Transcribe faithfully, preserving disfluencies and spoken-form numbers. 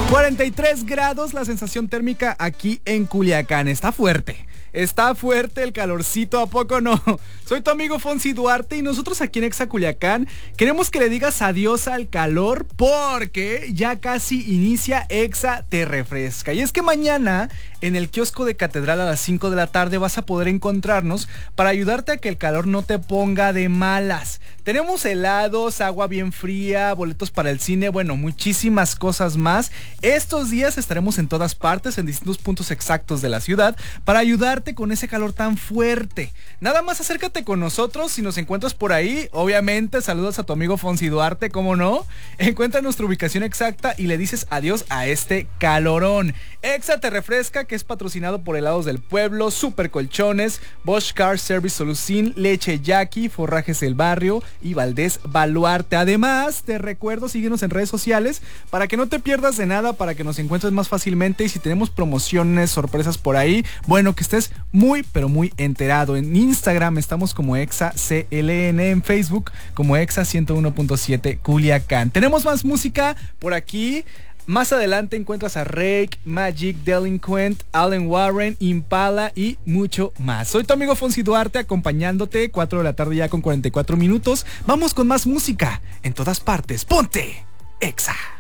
cuarenta y tres grados la sensación térmica aquí en Culiacán. Está fuerte. Está fuerte el calorcito, ¿a poco no? Soy tu amigo Fonsi Duarte y nosotros aquí en Exa Culiacán queremos que le digas adiós al calor porque ya casi inicia Exa Te Refresca. Y es que mañana en el kiosco de Catedral a las cinco de la tarde vas a poder encontrarnos para ayudarte a que el calor no te ponga de malas. Tenemos helados, agua bien fría, boletos para el cine, bueno, muchísimas cosas más. Estos días estaremos en todas partes, en distintos puntos exactos de la ciudad, para ayudarte con ese calor tan fuerte. Nada más acércate con nosotros si nos encuentras por ahí. Obviamente, saludos a tu amigo Fonsi Duarte, ¿cómo no? Encuentra nuestra ubicación exacta y le dices adiós a este calorón. Exa Te Refresca, que es patrocinado por Helados del Pueblo, Super Colchones, Bosch Car Service Solucin, Leche Jackie, Forrajes El Barrio y Valdés Baluarte. Además, te recuerdo, síguenos en redes sociales para que no te pierdas de nada, para que nos encuentres más fácilmente y si tenemos promociones, sorpresas por ahí, bueno, que estés muy, pero muy enterado. En Instagram estamos como Exa C L N, en Facebook como Exa ciento uno punto siete Culiacán. Tenemos más música por aquí. Más adelante encuentras a Rake, Magic, Delinquent, Allen Warren, Impala y mucho más. Soy tu amigo Fonsi Duarte acompañándote, cuatro de la tarde ya con cuarenta y cuatro minutos. Vamos con más música en todas partes. ¡Ponte Exa!